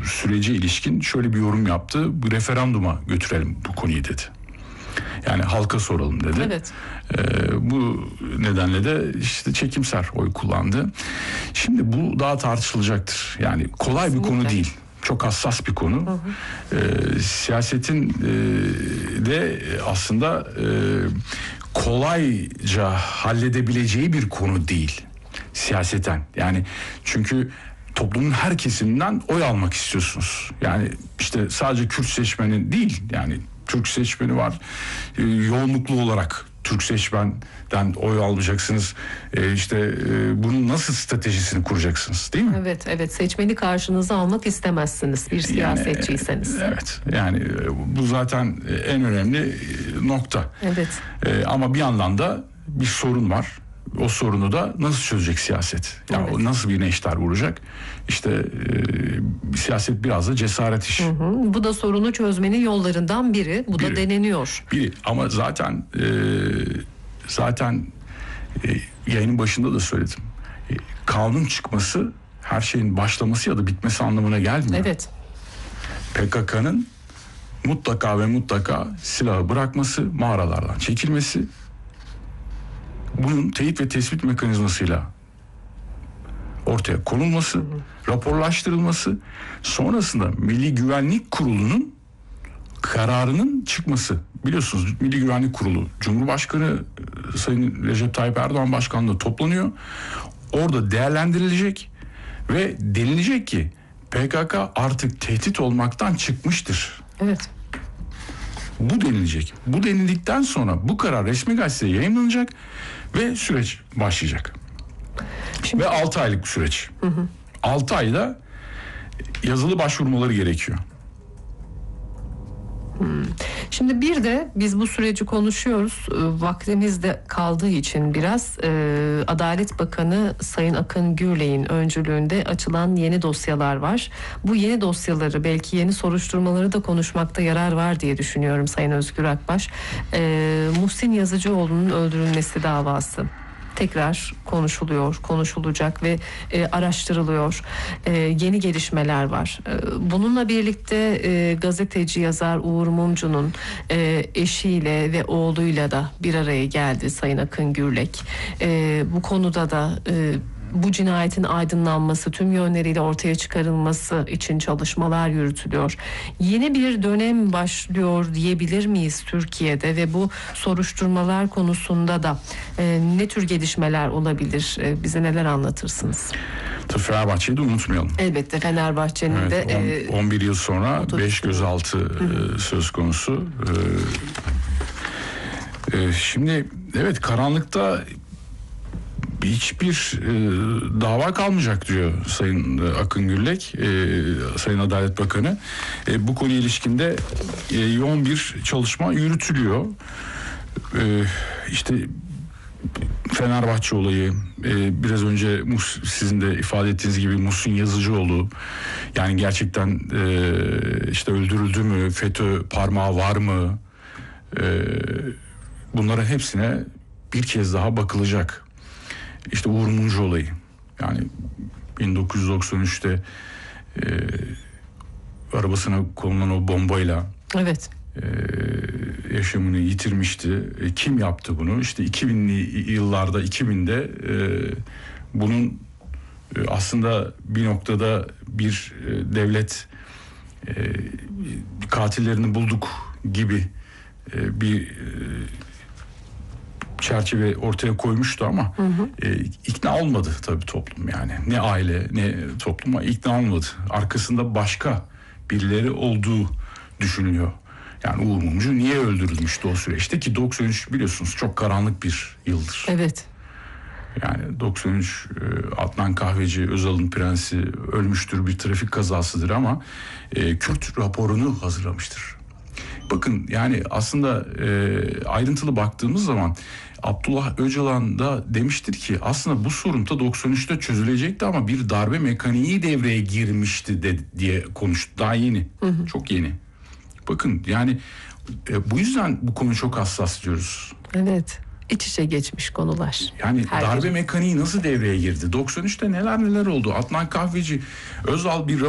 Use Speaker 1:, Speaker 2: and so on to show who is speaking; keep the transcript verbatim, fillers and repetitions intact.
Speaker 1: sürece ilişkin şöyle bir yorum yaptı. Bu referanduma götürelim bu konuyu dedi. Yani halka soralım dedi.
Speaker 2: Evet.
Speaker 1: Ee, bu nedenle de işte çekimser oy kullandı. Şimdi bu daha tartışılacaktır. Yani kolay Kesinlikle. bir konu değil. Çok hassas bir konu. Hı hı. Ee, siyasetin e, de aslında e, kolayca halledebileceği bir konu değil. Siyaseten. Yani çünkü toplumun her kesiminden oy almak istiyorsunuz. Yani işte sadece Kürt seçmeni değil, yani Türk seçmeni var. Ee, yoğunluklu olarak Türk seçmenden oy alacaksınız. Ee, işte e, bunun nasıl stratejisini kuracaksınız, değil mi?
Speaker 2: Evet, evet. Seçmeni karşınıza almak istemezsiniz bir siyasetçiyseniz.
Speaker 1: Yani, evet. Yani bu zaten en önemli nokta.
Speaker 2: Evet.
Speaker 1: Ee, ama bir yandan da bir sorun var. O sorunu da nasıl çözecek siyaset? Yani evet. Nasıl bir neşter vuracak? İşte e, siyaset biraz da cesaret işi.
Speaker 2: Hı hı. Bu da sorunu çözmenin yollarından biri. Bu biri, da deneniyor.
Speaker 1: Biri. Ama zaten e, zaten e, yayının başında da söyledim. E, kanun çıkması her şeyin başlaması ya da bitmesi anlamına gelmiyor.
Speaker 2: Evet.
Speaker 1: P K K'nın mutlaka ve mutlaka silahı bırakması, mağaralardan çekilmesi, bunun teyit ve tespit mekanizmasıyla ortaya konulması, hı hı. raporlaştırılması, sonrasında Milli Güvenlik Kurulu'nun kararının çıkması. Biliyorsunuz Milli Güvenlik Kurulu, Cumhurbaşkanı Sayın Recep Tayyip Erdoğan Başkanlığı toplanıyor. Orada değerlendirilecek ve denilecek ki P K K artık tehdit olmaktan çıkmıştır.
Speaker 2: Evet.
Speaker 1: Bu denilecek. Bu denildikten sonra bu karar resmi gazeteye yayınlanacak ve süreç başlayacak. Şimdi... Ve altı aylık süreç. Hı hı. altı ayda yazılı başvurmaları gerekiyor.
Speaker 2: Hmm. Şimdi bir de biz bu süreci konuşuyoruz. Vaktimiz de kaldığı için biraz e, Adalet Bakanı Sayın Akın Gürley'in öncülüğünde açılan yeni dosyalar var. Bu yeni dosyaları, belki yeni soruşturmaları da konuşmakta yarar var diye düşünüyorum Sayın Özgür Akbaş. E, Muhsin Yazıcıoğlu'nun öldürülmesi davası tekrar konuşuluyor, konuşulacak ve e, araştırılıyor. E, yeni gelişmeler var. E, bununla birlikte e, gazeteci yazar Uğur Mumcu'nun e, eşiyle ve oğluyla da bir araya geldi Sayın Akın Gürlek. E, bu konuda da e, bu cinayetin aydınlanması, tüm yönleriyle ortaya çıkarılması için çalışmalar yürütülüyor. Yeni bir dönem başlıyor diyebilir miyiz Türkiye'de ve bu soruşturmalar konusunda da e, ne tür gelişmeler olabilir? E, bize neler anlatırsınız?
Speaker 1: Tabii Fenerbahçe'yi de unutmayalım.
Speaker 2: Elbette Fenerbahçe'nin
Speaker 1: evet,
Speaker 2: de...
Speaker 1: on, on bir yıl sonra beş gözaltı e, söz konusu. E, e, şimdi evet, karanlıkta hiçbir e, dava kalmayacak diyor Sayın Akın Gürlek, e, Sayın Adalet Bakanı. E, bu konuya ilişkinde e, yoğun bir çalışma yürütülüyor. E, işte Fenerbahçe olayı, e, biraz önce Mus, sizin de ifade ettiğiniz gibi Muhsin Yazıcıoğlu, yani gerçekten e, işte öldürüldü mü, FETÖ parmağı var mı? E, bunların hepsine bir kez daha bakılacak. İşte Uğur Mumcu olayı, yani bin dokuz yüz doksan üçte e, arabasına konulan o bombayla
Speaker 2: evet.
Speaker 1: e, yaşamını yitirmişti. E, kim yaptı bunu? İşte iki binli yıllarda, iki binde e, bunun e, aslında bir noktada bir e, devlet e, katillerini bulduk gibi e, bir e, çerçeve ortaya koymuştu ama hı hı. E, ikna olmadı tabii toplum, yani ne aile ne topluma ikna olmadı. Arkasında başka birileri olduğu düşünülüyor. Yani Uğur Mumcu niye öldürülmüştü o süreçte ki doksan üç biliyorsunuz çok karanlık bir yıldır.
Speaker 2: Evet.
Speaker 1: Yani doksan üç Adnan Kahveci, Özal'ın prensi ölmüştür, bir trafik kazasıdır ama e, Kürt raporunu hazırlamıştır. Bakın yani aslında e, ayrıntılı baktığımız zaman Abdullah Öcalan da demiştir ki aslında bu sorun da doksan üçte çözülecekti ama bir darbe mekaniği devreye girmişti de, diye konuştu. Daha yeni, hı hı. çok yeni. Bakın yani e, bu yüzden bu konu çok hassas diyoruz.
Speaker 2: Evet, iç içe geçmiş konular.
Speaker 1: Yani
Speaker 2: Her
Speaker 1: darbe
Speaker 2: biri.
Speaker 1: mekaniği nasıl devreye girdi? doksan üçte neler neler oldu? Adnan Kahveci, Özal bir